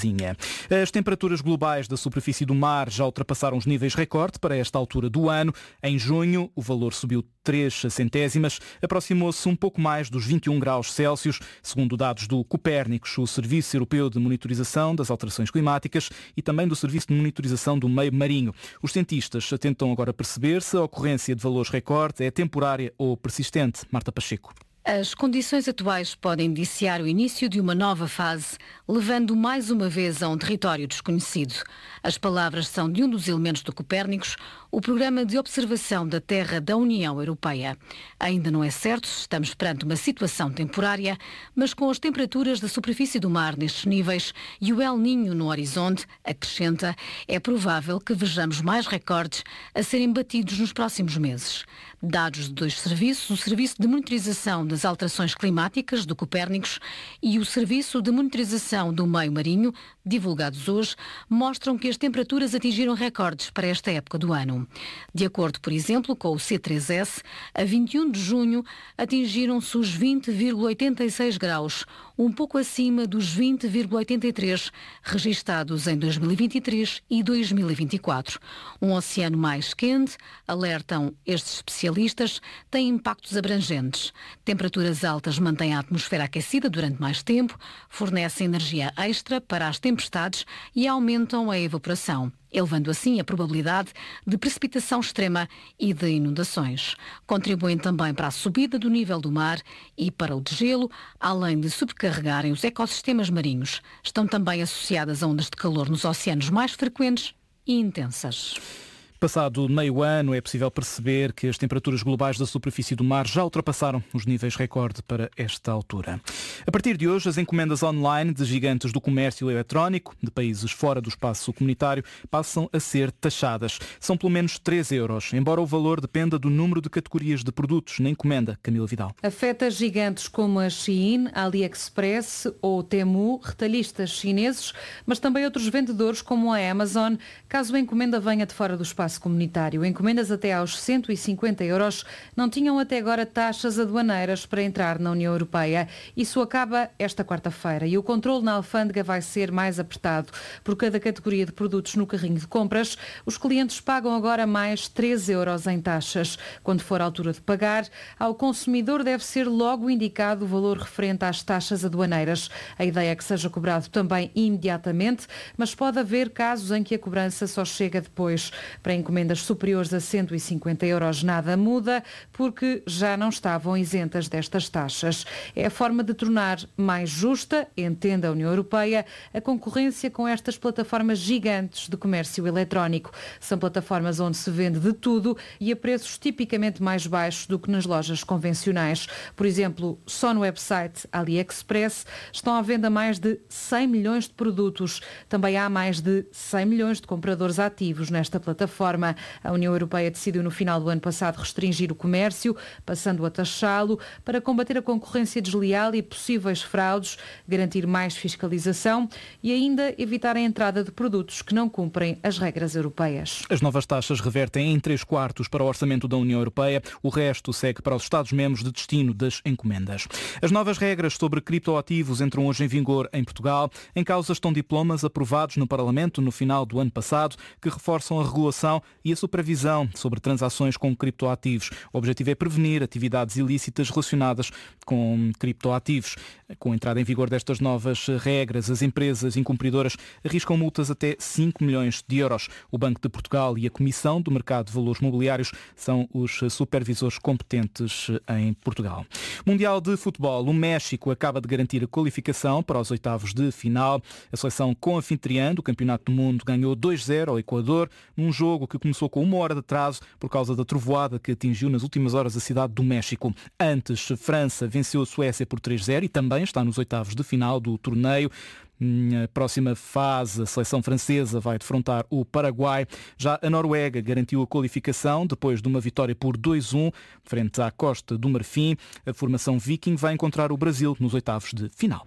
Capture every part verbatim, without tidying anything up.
vizinha. As temperaturas globais da superfície do mar já ultrapassaram os níveis recorde para esta altura do ano. Em junho, o valor subiu três centésimas, aproximou-se um pouco mais dos vinte e um graus Celsius, segundo dados do Copérnicos, o Serviço Europeu de Monitorização das Alterações Climáticas e também do Serviço de Monitorização do Meio Marinho. Os cientistas tentam agora perceber se a ocorrência de valores recorde é temporária ou persistente. Marta Pacheco. As condições atuais podem indiciar o início de uma nova fase, levando mais uma vez a um território desconhecido. As palavras são de um dos elementos do Copérnicos, o Programa de Observação da Terra da União Europeia. Ainda não é certo se estamos perante uma situação temporária, mas com as temperaturas da superfície do mar nestes níveis e o El Niño no horizonte, acrescenta, é provável que vejamos mais recordes a serem batidos nos próximos meses. Dados de dois serviços, o Serviço de Monitorização das Alterações Climáticas do Copérnicos e o Serviço de Monitorização do Meio Marinho, divulgados hoje, mostram que as temperaturas atingiram recordes para esta época do ano. De acordo, por exemplo, com o C três S, a vinte e um de junho atingiram-se os vinte vírgula oitenta e seis graus, um pouco acima dos vinte vírgula oitenta e três registados em dois mil e vinte e três e dois mil e vinte e quatro. Um oceano mais quente, alertam estes especialistas, tem impactos abrangentes. Temperaturas altas mantêm a atmosfera aquecida durante mais tempo, fornecem energia extra para as tempestades e aumentam a evaporação, elevando assim a probabilidade de precipitação extrema e de inundações. Contribuem também para a subida do nível do mar e para o degelo, além de sobrecarregarem os ecossistemas marinhos. Estão também associadas a ondas de calor nos oceanos mais frequentes e intensas. Passado meio ano, é possível perceber que as temperaturas globais da superfície do mar já ultrapassaram os níveis recorde para esta altura. A partir de hoje, as encomendas online de gigantes do comércio eletrónico, de países fora do espaço comunitário, passam a ser taxadas. São pelo menos três euros, embora o valor dependa do número de categorias de produtos na encomenda. Camila Vidal. Afeta gigantes como a Shein, a AliExpress ou Temu, retalhistas chineses, mas também outros vendedores como a Amazon, caso a encomenda venha de fora do espaço comunitário. Encomendas até aos cento e cinquenta euros não tinham até agora taxas aduaneiras para entrar na União Europeia. Isso acaba esta quarta-feira e o controle na alfândega vai ser mais apertado. Por cada categoria de produtos no carrinho de compras, os clientes pagam agora mais três euros em taxas. Quando for a altura de pagar, ao consumidor deve ser logo indicado o valor referente às taxas aduaneiras. A ideia é que seja cobrado também imediatamente, mas pode haver casos em que a cobrança só chega depois. Para encomendas superiores a cento e cinquenta euros nada muda, porque já não estavam isentas destas taxas. É a forma de tornar mais justa, entende a União Europeia, a concorrência com estas plataformas gigantes de comércio eletrónico. São plataformas onde se vende de tudo e a preços tipicamente mais baixos do que nas lojas convencionais. Por exemplo, só no website AliExpress estão à venda mais de cem milhões de produtos. Também há mais de cem milhões de compradores ativos nesta plataforma. A União Europeia decidiu no final do ano passado restringir o comércio, passando a taxá-lo para combater a concorrência desleal e possíveis fraudes, garantir mais fiscalização e ainda evitar a entrada de produtos que não cumprem as regras europeias. As novas taxas revertem em três quartos para o orçamento da União Europeia, o resto segue para os Estados-membros de destino das encomendas. As novas regras sobre criptoativos entram hoje em vigor em Portugal. Em causa estão diplomas aprovados no Parlamento no final do ano passado que reforçam a regulação e a supervisão sobre transações com criptoativos. O objetivo é prevenir atividades ilícitas relacionadas com criptoativos. Com a entrada em vigor destas novas regras, as empresas incumpridoras arriscam multas até cinco milhões de euros. O Banco de Portugal e a Comissão do Mercado de Valores Mobiliários são os supervisores competentes em Portugal. Mundial de Futebol. O México acaba de garantir a qualificação para os oitavos de final. A seleção co-anfitriã do Campeonato do Mundo ganhou dois a zero ao Equador, num jogo que começou com uma hora de atraso por causa da trovoada que atingiu nas últimas horas a cidade do México. Antes, França venceu a Suécia por três a zero e também está nos oitavos de final do torneio. Na próxima fase, a seleção francesa vai defrontar o Paraguai. Já a Noruega garantiu a qualificação depois de uma vitória por dois a um frente à Costa do Marfim. A formação Viking vai encontrar o Brasil nos oitavos de final.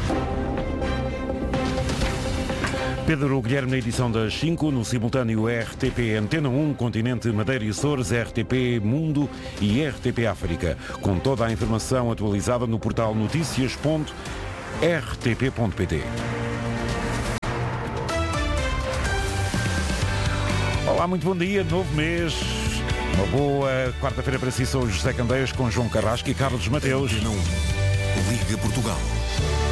Pedro Guilherme na edição das cinco, no simultâneo R T P Antena um, Continente, Madeira e Açores, R T P Mundo e R T P África. Com toda a informação atualizada no portal notícias ponto r t p ponto p t. Olá, muito bom dia, novo mês. Uma boa quarta-feira para si, sou o José Candeias com João Carrasco e Carlos Mateus. Liga Portugal.